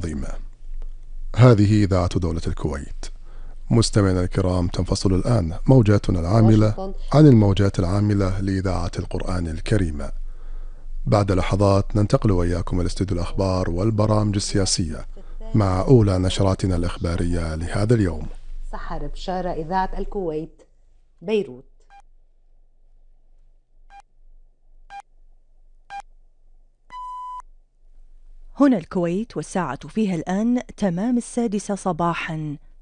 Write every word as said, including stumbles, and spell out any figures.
العظيم. هذه إذاعة دولة الكويت. مستمعينا الكرام، تنفصل الآن موجاتنا العاملة عن الموجات العاملة لإذاعة القرآن الكريم. بعد لحظات ننتقل وإياكم إلى استوديو الأخبار والبرامج السياسية مع أولى نشراتنا الإخبارية لهذا اليوم. سحر بشارة، إذاعة الكويت، بيروت. هنا الكويت والساعة فيها الآن تمام السادسة صباحا